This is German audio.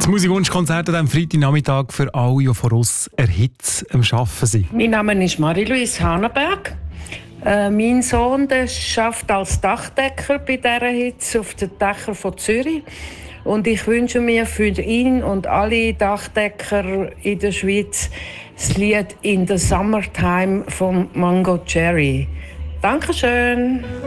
Musikwunschkonzert an diesem Freitagnachmittag für alle, die vor uns erhitzt am Arbeiten sind. Mein Name ist Marie-Louise Hanenberg. Mein Sohn arbeitet als Dachdecker bei dieser Hitze auf den Dächern von Zürich. Und ich wünsche mir für ihn und alle Dachdecker in der Schweiz das Lied «In the Summertime» von Mango Cherry. Dankeschön.